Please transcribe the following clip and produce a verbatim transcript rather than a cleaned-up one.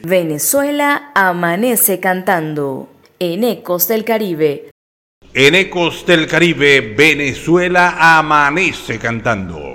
Venezuela amanece cantando. En Ecos del Caribe. En Ecos del Caribe, Venezuela amanece cantando.